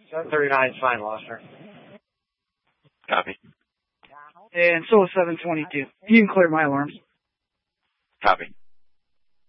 739 is fine, Loster. Copy. And so is 722. You can clear my alarms. Copy.